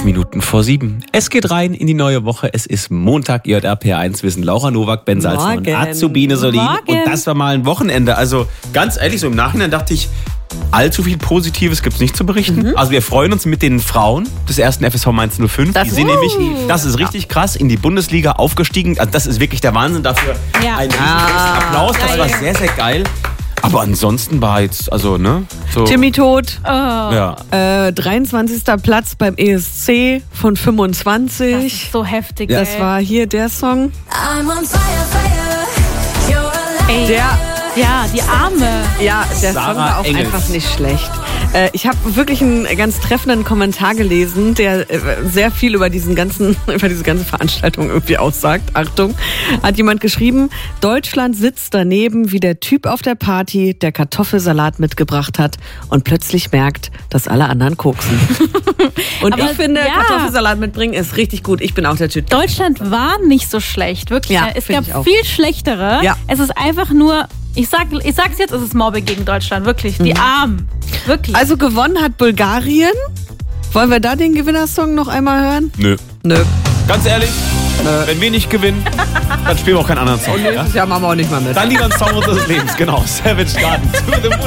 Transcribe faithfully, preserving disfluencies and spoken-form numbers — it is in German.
Minuten vor sieben. Es geht rein in die neue Woche. Es ist Montag, J R P eins. Wir sind Laura Nowak, Ben Salzmann und Azubine Solin. Morgen. Und das war mal ein Wochenende. Also ganz ehrlich, so im Nachhinein dachte ich, allzu viel Positives gibt es nicht zu berichten. Mhm. Also wir freuen uns mit den Frauen des ersten F S V Mainz null fünf. Das Die sind uh. nämlich, das ist richtig krass, in die Bundesliga aufgestiegen. Also das ist wirklich der Wahnsinn. Dafür Ja. ein Ah, Applaus. Das geil. war sehr, sehr geil. Aber ansonsten war jetzt, also, ne? So, Timmy tot. Oh, ja. Äh, dreiundzwanzigster Platz beim E S C von das fünfundzwanzig. ist so heftig. Ja. Das war hier der Song. I'm on fire, fire. You're alive. Ey, Der, ja, die Arme. ja, der Sarah Song war auch Engels. einfach nicht schlecht. Äh, ich habe wirklich einen ganz treffenden Kommentar gelesen, der äh, sehr viel über diesen ganzen, über diese ganze Veranstaltung irgendwie aussagt. Achtung, hat jemand geschrieben: Deutschland sitzt daneben wie der Typ auf der Party, der Kartoffelsalat mitgebracht hat und plötzlich merkt, dass alle anderen koksen. Und Aber ich finde, ja. Kartoffelsalat mitbringen ist richtig gut. Ich bin auch der Typ. Deutschland war nicht so schlecht, wirklich. Ja, es find gab ich auch. viel schlechtere. Ja. Es ist einfach nur, ich sag, ich sag's jetzt, es ist Mobbing gegen Deutschland, wirklich. Die Armen, wirklich. Also gewonnen hat Bulgarien. Wollen wir da den Gewinnersong noch einmal hören? Nö. Nö. Ganz ehrlich, wenn wir nicht gewinnen, dann spielen wir auch keinen anderen Song. Ja? Nächstes Jahr machen wir auch nicht mal mit. Dann lieber ein Song unseres Lebens, genau. Savage Garden. To the Moon.